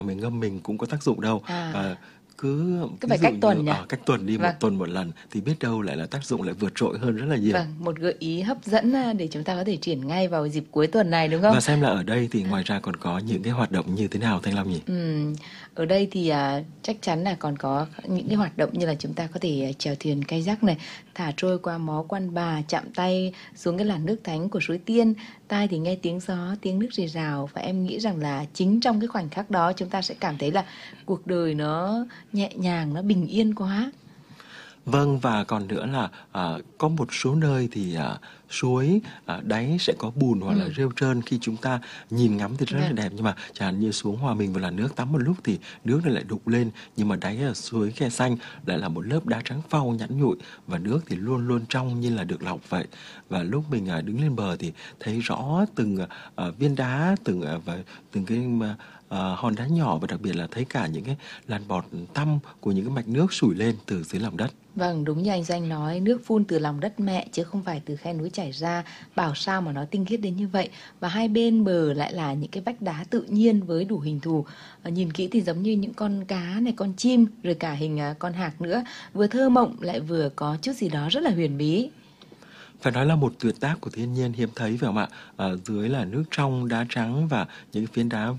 mình ngâm mình cũng có tác dụng đâu. À, Cứ cứ ví phải dụ cách như tuần nhỉ? cách tuần đi, một Vâng. tuần một lần thì biết đâu lại là tác dụng lại vượt trội hơn rất là nhiều. Vâng, một gợi ý hấp dẫn để chúng ta có thể triển ngay vào dịp cuối tuần này đúng không? Và xem là ở đây thì ngoài ra còn có những cái hoạt động như thế nào Thanh Long nhỉ? Ừm, ở đây thì chắc chắn là còn có những cái hoạt động như là chúng ta có thể chèo thuyền kayak này, thả trôi qua mó Quan Bà, chạm tay xuống cái làn nước thánh của suối Tiên, tai thì nghe tiếng gió, tiếng nước rì rào, và em nghĩ rằng là chính trong cái khoảnh khắc đó chúng ta sẽ cảm thấy là cuộc đời nó nhẹ nhàng, nó bình yên quá. Vâng, và còn nữa là có một số nơi thì suối đáy sẽ có bùn hoặc là Ừ, rêu trơn, khi chúng ta nhìn ngắm thì rất là vâng. đẹp, nhưng mà chẳng hạn như xuống hòa mình vào làn nước tắm một lúc thì nước nó lại đục lên, nhưng mà đáy ở suối Khe Sanh lại là một lớp đá trắng phau nhẵn nhụi, và nước thì luôn luôn trong như là được lọc vậy. Và lúc mình đứng lên bờ thì thấy rõ từng viên đá, từng cái hòn đá nhỏ, và đặc biệt là thấy cả những cái làn bọt tăm của những cái mạch nước sủi lên từ dưới lòng đất. Vâng, đúng như anh Doanh nói, nước phun từ lòng đất mẹ chứ không phải từ khe núi chảy ra, bảo sao mà nó tinh khiết đến như vậy. Và hai bên bờ lại là những cái vách đá tự nhiên với đủ hình thù. Nhìn kỹ thì giống như những con cá này, con chim, rồi cả hình con hạc nữa. Vừa thơ mộng lại vừa có chút gì đó rất là huyền bí. Phải nói là một tuyệt tác của thiên nhiên hiếm thấy phải không ạ? Dưới là nước trong, đá trắng và những phiến đá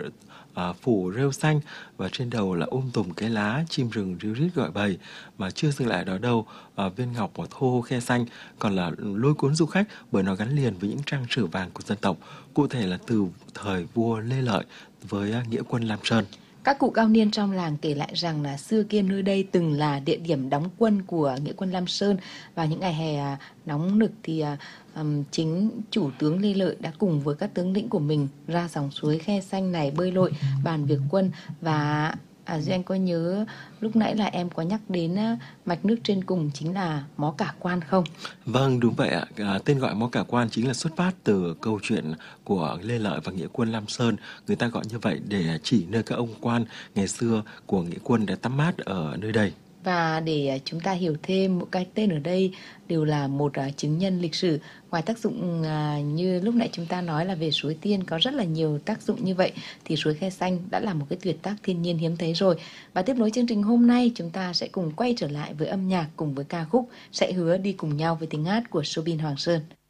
phủ rêu xanh, và trên đầu là tùm cái lá, chim rừng ríu rít gọi bầy. Mà chưa dừng lại đó đâu, viên ngọc của thô Khe Sanh còn là lôi cuốn du khách bởi nó gắn liền với những trang sử vàng của dân tộc, cụ thể là từ thời vua Lê Lợi với nghĩa quân Lam Sơn. Các cụ cao niên trong làng kể lại rằng là xưa kia nơi đây từng là địa điểm đóng quân của nghĩa quân Lam Sơn. Vào những ngày hè nóng nực thì chính chủ tướng Lê Lợi đã cùng với các tướng lĩnh của mình ra dòng suối Khe Sanh này bơi lội, bàn việc quân. Và Duy Anh có nhớ lúc nãy là em có nhắc đến mạch nước trên cùng chính là Mó Cả Quan không? Vâng, đúng vậy ạ. Tên gọi Mó Cả Quan chính là xuất phát từ câu chuyện của Lê Lợi và nghĩa quân Lam Sơn. Người ta gọi như vậy để chỉ nơi các ông quan ngày xưa của nghĩa quân đã tắm mát ở nơi đây. Và để chúng ta hiểu thêm, một cái tên ở đây đều là một chứng nhân lịch sử. Ngoài tác dụng như lúc nãy chúng ta nói là về suối Tiên có rất là nhiều tác dụng như vậy, thì suối Khe Sanh đã là một cái tuyệt tác thiên nhiên hiếm thấy rồi. Và tiếp nối chương trình hôm nay, chúng ta sẽ cùng quay trở lại với âm nhạc cùng với ca khúc Sẽ Hứa Đi Cùng Nhau với tiếng hát của Soobin Hoàng Sơn.